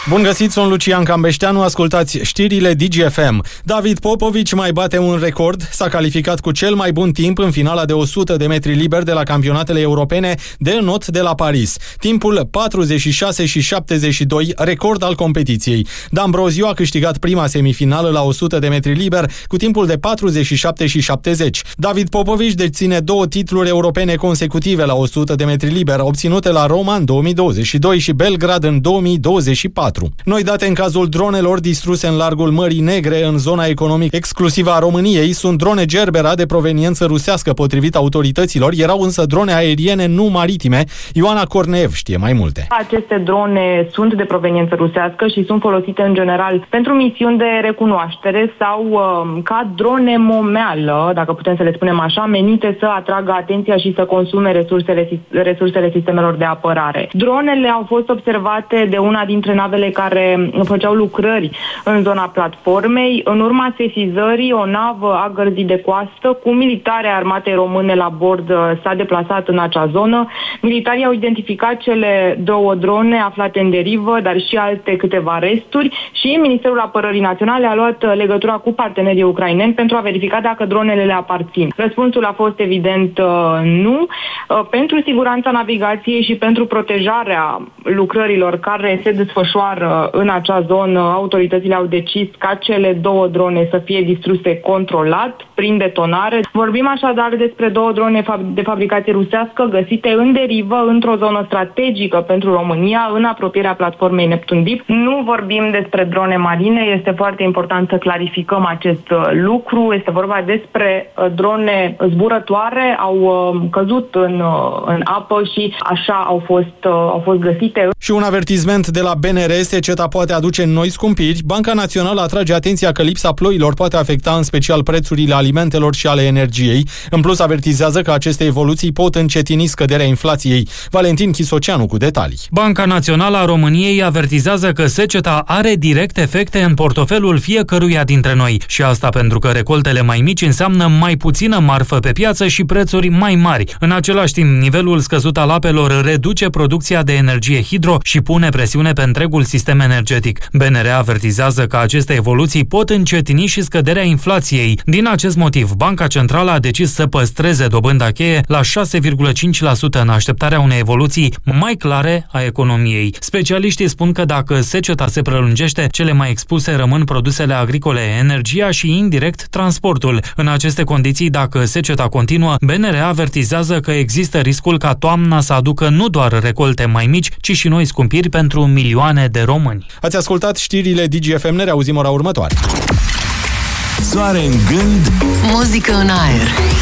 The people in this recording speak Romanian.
Bun găsit, sunt Lucian Cambeșteanu, ascultați știrile DGFM. David Popovici mai bate un record, s-a calificat cu cel mai bun timp în finala de 100 de metri liber de la campionatele europene de înot de la Paris. Timpul 46 și 72, record al competiției. D'Ambrosio a câștigat prima semifinală la 100 de metri liber cu timpul de 47 și 70. David Popovici deține 2 titluri europene consecutive la 100 de metri liber, obținute la Roma în 2022 și Belgrad în 2024. Noi date în cazul dronelor distruse în largul Mării Negre, în zona economică exclusivă a României, sunt drone Gerbera de proveniență rusească, potrivit autorităților, erau însă drone aeriene, nu maritime. Ioana Corneev știe mai multe. Aceste drone sunt de proveniență rusească și sunt folosite în general pentru misiuni de recunoaștere sau ca drone momeală, dacă putem să le spunem așa, menite să atragă atenția și să consume resursele sistemelor de apărare. Dronele au fost observate de una dintre navele care făceau lucrări în zona platformei. În urma sesizării, o navă a gărzii de coastă cu militari ai armatei române la bord s-a deplasat în acea zonă. Militarii au identificat cele 2 drone aflate în derivă, dar și alte câteva resturi și Ministerul Apărării Naționale a luat legătura cu partenerii ucraineni pentru a verifica dacă dronele le aparțin. Răspunsul a fost evident nu. Pentru siguranța navigației și pentru protejarea lucrărilor care se desfășoară în acea zonă, autoritățile au decis ca cele 2 drone să fie distruse controlat prin detonare. Vorbim așadar despre 2 drone de fabricație rusească găsite în derivă într-o zonă strategică pentru România, în apropierea platformei Neptun Deep. Nu vorbim despre drone marine, este foarte important să clarificăm acest lucru. Este vorba despre drone zburătoare, au căzut în apă și așa au fost găsite. Și un avertisment de la BNR: seceta poate aduce noi scumpiri. Banca Națională atrage atenția că lipsa ploilor poate afecta în special prețurile alimentelor și ale energiei. În plus, avertizează că aceste evoluții pot încetini scăderea inflației. Valentin Chisoceanu cu detalii. Banca Națională a României avertizează că seceta are direct efecte în portofelul fiecăruia dintre noi. Și asta pentru că recoltele mai mici înseamnă mai puțină marfă pe piață și prețuri mai mari. În același timp, nivelul scăzut al apelor reduce producția de energie hidro și pune presiune pe întregul sistem energetic. BNR avertizează că aceste evoluții pot încetini și scăderea inflației. Din acest motiv, Banca Centrală a decis să păstreze dobânda cheie la 6,5% în așteptarea unei evoluții mai clare a economiei. Specialiștii spun că dacă seceta se prelungește, cele mai expuse rămân produsele agricole, energia și indirect transportul. În aceste condiții, dacă seceta continuă, BNR avertizează că există riscul ca toamna să aducă nu doar recolte mai mici, ci și noi scumpiri pentru milioane de români. Ați ascultat știrile DGFM, ne reauzim ora următoare. Soare în gând, muzică în aer.